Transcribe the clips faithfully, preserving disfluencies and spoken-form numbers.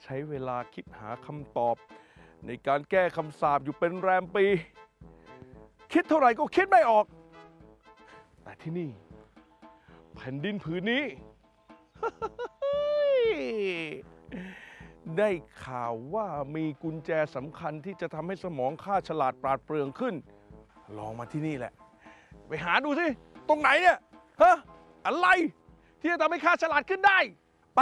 ช้เวลาคิดหาคำตอบในการแก้คำสาปอยู่เป็นแรมปีคิดเท่าไหร่ก็คิดไม่ออกแต่ที่นี่แผ่นดินผืนนี้ ได้ข่าวว่ามีกุญแจสำคัญที่จะทำให้สมองข้าฉลาดปราดเปรื่องขึ้นลองมาที่นี่แหละไปหาดูสิตรงไหนเนี่ยฮะอะไรที่จะทำให้ข้าฉลาดขึ้นได้ไป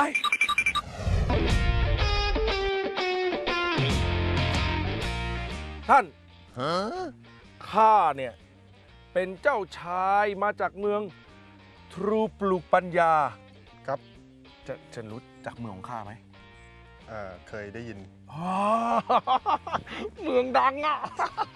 ท่านข้าเนี่ยเป็นเจ้าชายมาจากเมืองทรูปลูกปัญญาครับจะจะรู้จักเมืองของข้าไหมเออเคยได้ยินเมืองดังอ่ะ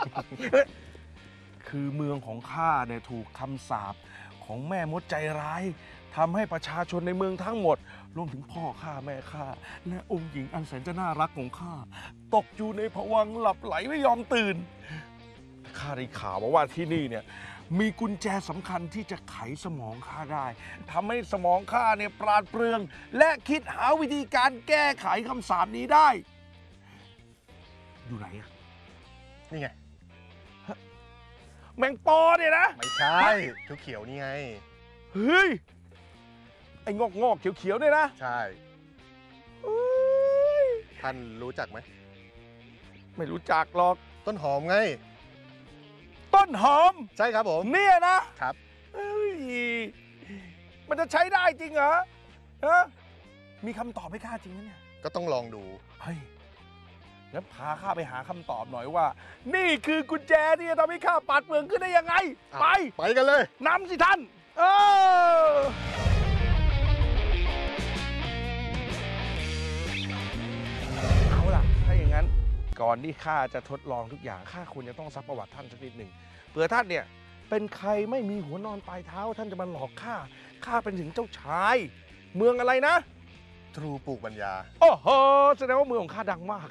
คือเมืองของข้าเนี่ยถูกคำสาปของแม่มดใจร้ายทำให้ประชาชนในเมืองทั้งหมดรวมถึงพ่อข้าแม่ข้าและองค์หญิงอันแสนจะน่ารักของข้าตกอยู่ในภวังค์หลับไหลไม่ยอมตื่นข้าได้ข่าวมาว่าที่นี่เนี่ยมีกุญแจสำคัญที่จะไขสมองข้าได้ทำให้สมองข้าเนี่ยปราดเปรื่องและคิดหาวิธีการแก้ไขคำสาปนี้ได้อยู่ไหนอะนี่ไงแมงปอเนี่ยนะไม่ใช่เขียวๆนี่ไงเฮ้ยไอ้งอกงอกเขียวๆเนี่ยนะใช่ท่านรู้จักไหมไม่รู้จักหรอกต้นหอมไงต้นหอมใช่ครับผมเนี่ยนะครับเฮ้ยมันจะใช้ได้จริงเหรอฮะมีคำตอบให้ข้าจริงไหมเนี่ยก็ต้องลองดูเฮ้ยงั้นพาข้าไปหาคำตอบหน่อยว่านี่คือกุญแจที่จะทำให้ข้าปราดเปรื่องขึ้นได้ยังไงไปไปกันเลยนำสิท่านเออเอาล่ะถ้าอย่างนั้นก่อนที่ข้าจะทดลองทุกอย่างข้าควรจะต้องซักประวัติท่านสักนิดหนึ่งเผื่อท่านเนี่ยเป็นใครไม่มีหัวนอนปลายเท้าท่านจะมาหลอกข้าข้าเป็นถึงเจ้าชายเมืองอะไรนะทรูปลูกปัญญาโอ้โหแสดงว่าเมืองของข้าดังมาก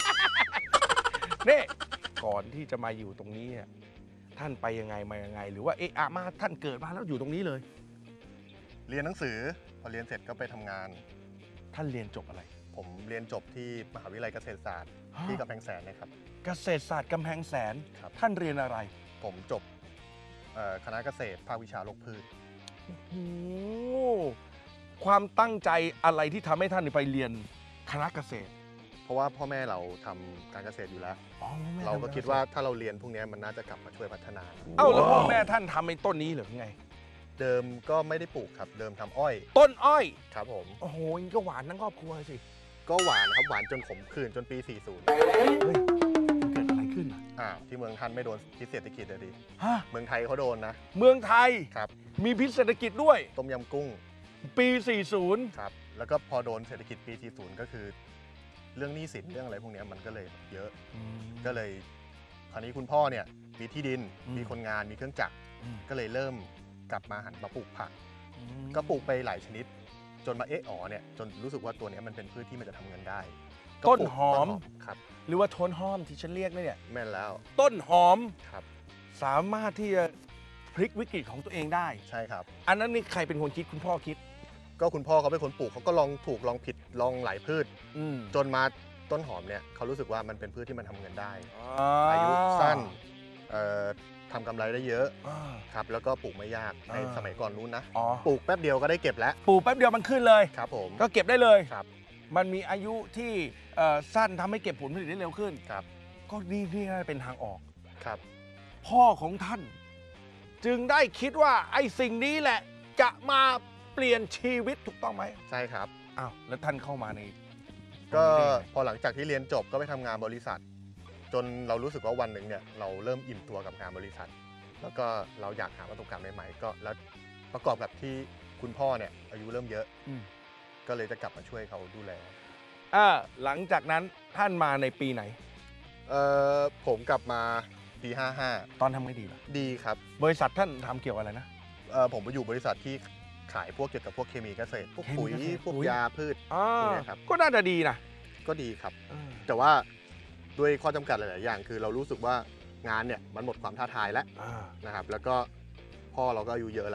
นี่ก่อนที่จะมาอยู่ตรงนี้ท่านไปยังไงมายังไงหรือว่าเอ๊ะอะมาท่านเกิดมาแล้วอยู่ตรงนี้เลยเรียนหนังสือพอเรียนเสร็จก็ไปทำงานท่านเรียนจบอะไรผมเรียนจบที่มหาวิทยาลัยเกษตรศาสตร์ที่กำแพงแสนนะครับเกษตรศาสตร์กำแพงแสนครับท่านเรียนอะไรผมจบคณะเกษตรภาควิชาโรคพืชโอ้ความตั้งใจอะไรที่ทำให้ท่านไปเรียนคณะเกษตรเพราะว่าพ่อแม่เราทำการเกษตรอยู่แล้วเราก็คิดว่าถ้าเราเรียนพวกนี้มันน่าจะกลับมาช่วยพัฒนาเอ้าแล้วพ่อแม่ท่านทำไอ้ต้นนี้หรือไงเดิมก็ไม่ได้ปลูกครับเดิมทำอ้อยต้นอ้อยครับผมโอ้โหนี่ก็หวานทั้งครอบครัวสิก็หวานครับหวานจนขมขื่นจนปีสี่สิบเฮ้ยเกิดอะไรขึ้นอ่าที่เมืองท่านไม่โดนพิษเศรษฐกิจเลยดิฮะเมืองไทยเขาโดนนะเมืองไทยครับมีพิษเศรษฐกิจด้วยต้มยำกุ้งปีสี่สิบครับแล้วก็พอโดนเศรษฐกิจปีสี่สิบก็คือเรื่องหนี้สินเรื่องอะไรพวกนี้มันก็เลยเยอะก็เลยคราวนี้คุณพ่อเนี่ยมีที่ดินมีคนงานมีเครื่องจักรก็เลยเริ่มกลับมาหันมาปลูกผักก็ปลูกไปหลายชนิดจนมาเอะอ๋อเนี่ยจนรู้สึกว่าตัวนี้มันเป็นพืชที่มันจะทำเงินได้ต้นหอมครับหรือว่าต้นหอมที่ฉันเรียกเนี่ยแม่นแล้วต้นหอมครับสามารถที่จะพลิกวิกฤตของตัวเองได้ใช่ครับอันนั้นนี่ใครเป็นคนคิดคุณพ่อคิดก็คุณพ่อเขาเป็นคนปลูกเขาก็ลองถูกลองผิดลองหลายพืชจนมาต้นหอมเนี่ยเขารู้สึกว่ามันเป็นพืชที่มันทำเงินได้อายุสั้นทำกำไรได้เยอะครับแล้วก็ปลูกไม่ยากในสมัยก่อนนู้นนะปลูกแป๊บเดียวก็ได้เก็บแล้วปลูกแป๊บเดียวมันขึ้นเลยครับผมก็เก็บได้เลยครับมันมีอายุที่สั้นทำให้เก็บผลผลิตได้เร็วขึ้นครับก็นี่นี่เป็นทางออกครับพ่อของท่านจึงได้คิดว่าไอ้สิ่งนี้แหละจะมาเปลี่ยนชีวิตถูกต้องไหมใช่ครับอ้าวแล้วท่านเข้ามาในก็พอหลังจากที่เรียนจบก็ไปทำงานบริษัทจนเรารู้สึกว่าวันหนึ่งเนี่ยเราเริ่มอิ่มตัวกับงานบริษัทแล้วก็เราอยากหาประสบการณ์ใหม่ๆก็แล้วประกอบกับที่คุณพ่อเนี่ยอายุเริ่มเยอะก็เลยจะกลับมาช่วยเขาดูแลอ่าหลังจากนั้นท่านมาในปีไหนเอ่อผมกลับมาปีห้าห้าตอนทำไม่ดีเหรอดีครับบริษัทท่านทำเกี่ยวอะไรนะเออผมไปอยู่บริษัทที่ขายพวกเกี่ยวกับพวกเคมีเกษตรพวกปุ๋ยพวกยาพืชนี่นะครับก็น่าจะดีนะก็ดีครับแต่ว่าด้วยข้อจำกัดหลายๆอย่างคือเรารู้สึกว่างานเนี่ยมันหมดความท้าทายแล้วนะครับแล้วก็พ่อเราก็อายุเยอะละ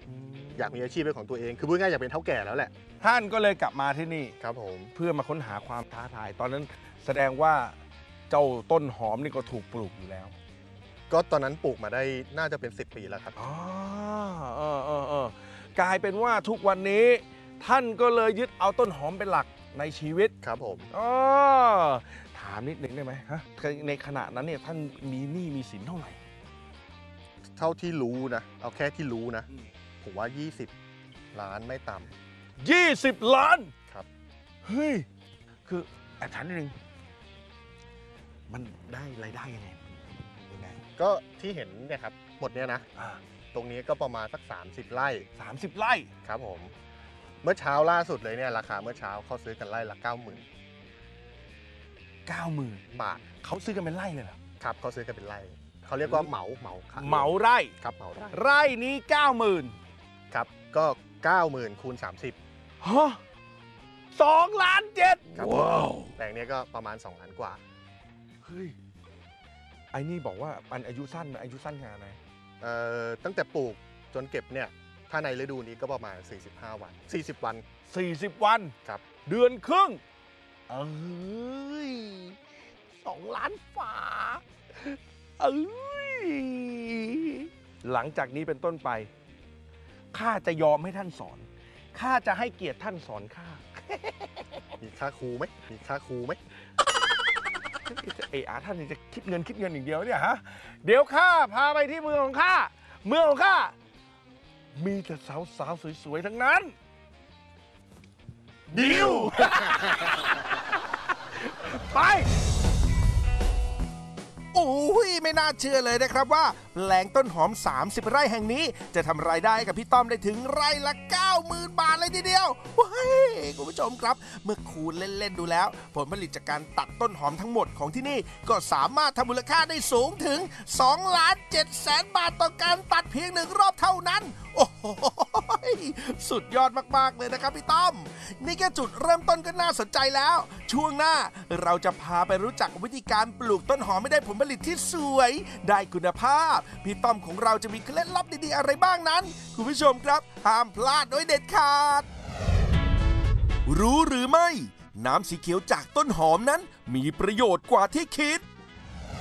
อยากมีอาชีพเป็นของตัวเองคือพูดง่ายๆอยากเป็นเฒ่าแก่แล้วแหละท่านก็เลยกลับมาที่นี่ครับผมเพื่อมาค้นหาความท้าทาย ตอนนั้นแสดงว่าเจ้าต้นหอมนี่ก็ถูกปลูกอยู่แล้วก็ตอนนั้นปลูกมาได้น่าจะเป็นสิบปีแล้วครับอ๋อเออเออเออกลายเป็นว่าทุกวันนี้ท่านก็เลยยึดเอาต้นหอมเป็นหลักในชีวิตครับผมอ๋อถามนิดหนึ่งได้ไหมฮะในขณะนั้นเนี่ยท่านมีหนี้มีสินเท่าไหร่เท่าที่รู้นะเอาแค่ที่รู้นะผมว่ายี่สิบล้านไม่ต่ำยี่สิบ ล้านครับเฮ้ยคือแอบถามนิดนึงมันได้รายได้ยังไงยังไงก็ที่เห็นเนี่ยครับหมดเนี้ยนะอ่าตรงนี้ก็ประมาณสักสามสิบไร่สามสิบไร่ครับผมเมื่อเช้าล่าสุดเลยเนี่ยราคาเมื่อเช้าเขาซื้อกันไร่ละ เก้าหมื่นเก้าหมื่นบาทเขาซื้อกันเป็นไร่เลยเหรอครับเขาซื้อกันเป็นไร่เขาเรียกว่าเหมาเหมาครับเหมาไร่ครับเหมาไร่ไร่นี้เก้าหมื่นครับก็เก้าหมื่นคูณสามสิบฮะสองล้านเจ็ดครับว้าวแปลงเนี้ยก็ประมาณสองล้านกว่าเฮ้ยไอ้นี่บอกว่ามันอายุสั้นนะอายุสั้นขนาดไหนเอ่อตั้งแต่ปลูกจนเก็บเนี่ยถ้าในฤดูนี้ก็ประมาณสี่สิบห้าวันสี่สิบวันสี่สิบวันครับเดือนครึ่งเอ้ยสองล้านฝ่าเอ้ยหลังจากนี้เป็นต้นไปข้าจะยอมให้ท่านสอนข้าจะให้เกียรติท่านสอนข้ามีค่าครูไหมมีค่าครูไหมเออท่านนี่จะคิดเงินคิดเงินอย่างเดียวเนี่ยฮะเดี๋ยวข้าพาไปที่เมืองของข้าเมืองของข้ามีแต่สาวสาวๆสวยๆทั้งนั้นดิว ไปโอ้ยไม่น่าเชื่อเลยนะครับว่าแปลงต้นหอม สามสิบ ไร่แห่งนี้ จะทำรายได้กับพี่ต้อมได้ถึงไร่ละ เก้าหมื่น บาทเลยทีเดียวว้ายคุณผู้ชมครับ เมื่อคูณเล่นๆดูแล้ว ผลผลิตจากการตัดต้นหอมทั้งหมดของที่นี่ก็สามารถทำมูลค่าได้สูงถึงสองล้านเจ็ดแสนบาทต่อการตัดเพียงหนึ่งรอบเท่านั้น โอ้โหสุดยอดมากๆเลยนะครับพี่ต้อมนี่แค่จุดเริ่มต้นก็น่าสนใจแล้ว ช่วงหน้าเราจะพาไปรู้จักวิธีการปลูกต้นหอมให้ได้ผลผลิตที่สวย ได้คุณภาพพี่ต้อมของเราจะมีเคล็ดลับดีๆอะไรบ้างนั้นคุณผู้ชมครับห้ามพลาดโดยเด็ดขาด รู้หรือไม่ น้ำสีเขียวจากต้นหอมนั้นมีประโยชน์กว่าที่คิด